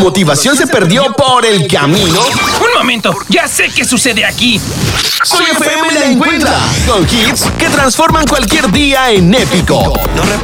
motivación se perdió por el camino? ¡Un momento! ¡Ya sé qué sucede aquí! Soy FM la encuentra con hits que transforman cualquier día en épico. Los